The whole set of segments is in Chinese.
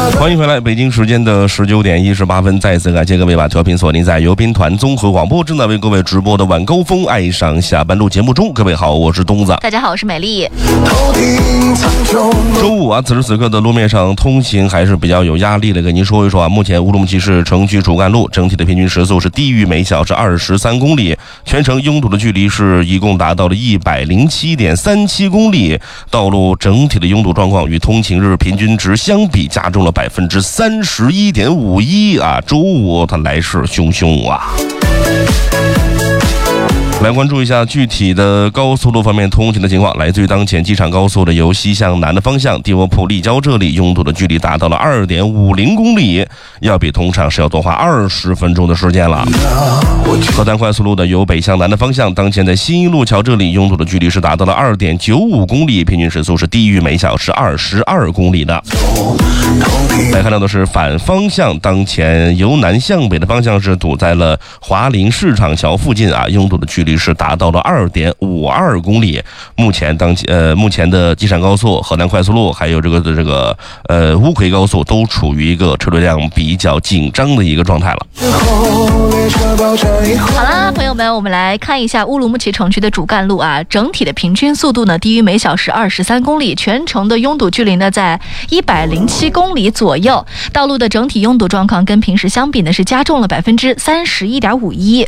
欢迎回来，北京时间的19点18分，再次感谢各位把调频锁定在由宾团综合广播正在为各位直播的晚高峰爱上下班路节目中。各位好，我是东子。 大家好，我是美丽。 周五啊，此时此刻的路面上通行还是比较有压力的，跟您说一说啊。目前乌鲁木齐市城区主干路整体的平均时速是低于每小时23公里，全程拥堵的距离是一共达到了107.37公里，道路整体的拥堵状况与通勤日平均值相比加重了31.51%啊！周五它来势汹汹啊！来关注一下具体的高速路方面通行的情况。来自于当前机场高速的由西向南的方向，地窝铺立交这里拥堵的距离达到了2.50公里，要比通常是要多花20分钟的时间了。河南快速路的由北向南的方向，当前在新一路桥这里拥堵的距离是达到了2.95公里，平均时速是低于每小时22公里的。来看到的是反方向，当前由南向北的方向是堵在了华林市场桥附近啊，拥堵的距离是达到了2.52公里。目前的机场高速、河南快速路还有这个乌奎高速都处于一个车流量比较紧张的一个状态了。 好了，朋友们，我们来看一下乌鲁木齐城区的主干路啊，整体的平均速度呢低于每小时23公里，全程的拥堵距离呢在107公里左右。道路的整体拥堵状况跟平时相比呢是加重了31.51%。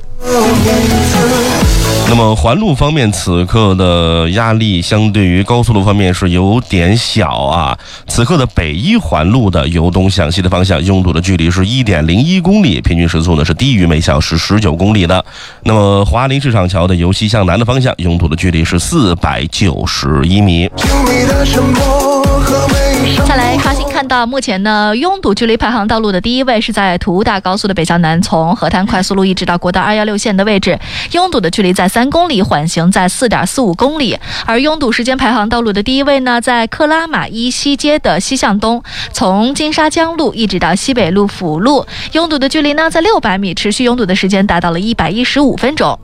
那么环路方面，此刻的压力相对于高速路方面是有点小啊。此刻的北一环路的由东向西的方向拥堵的距离是1.01公里，平均时速呢是低于每小时19公里的。那么华林市场桥的由西向南的方向拥堵的距离是491米。 再来刷新看到，目前呢拥堵距离排行道路的第一位是在土乌大高速的北向南，从河滩快速路一直到国道216线的位置，拥堵的距离在3公里，缓行在4.45公里。而拥堵时间排行道路的第一位呢，在克拉玛依西街的西向东，从金沙江路一直到西北路辅路，拥堵的距离呢在600米，持续拥堵的时间达到了115分钟。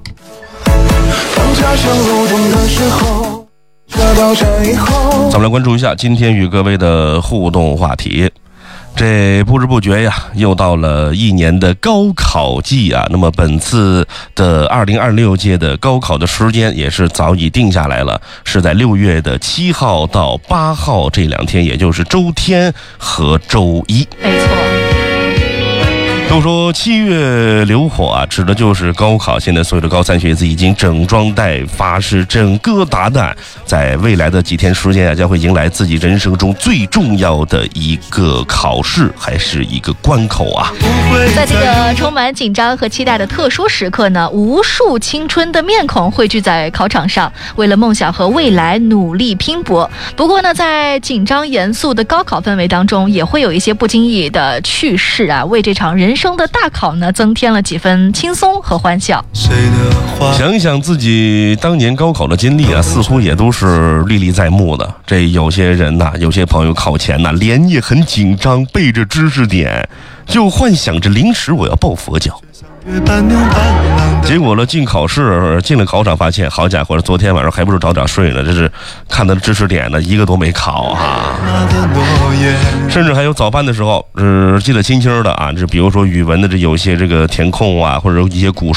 咱们来关注一下今天与各位的互动话题。这不知不觉呀，又到了一年的高考季啊。那么本次的2026届的高考的时间也是早已定下来了，是在6月的7号到8号这2天，也就是周天和周一。 没错。 都说7月流火啊，指的就是高考。现在所有的高三学子已经整装待发，是整个达旦，在未来的几天时间啊，将会迎来自己人生中最重要的一个考试，还是一个关口啊。 在这个充满紧张和期待的特殊时刻呢，无数青春的面孔汇聚在考场上，为了梦想和未来努力拼搏。不过呢，在紧张严肃的高考氛围当中，也会有一些不经意的趣事啊，为这场人生的大考呢增添了几分轻松和欢笑。 想想自己当年高考的经历啊，似乎也都是历历在目的。这有些人呐，有些朋友考前呐，连夜很紧张，背着知识点，就幻想着临时我要抱佛脚。结果呢，进了考场，发现好家伙，昨天晚上还不如早点睡呢。这是看的知识点呢，一个都没考啊。甚至还有早班的时候，记得轻轻的啊，这比如说语文的这有些这个填空啊，或者一些古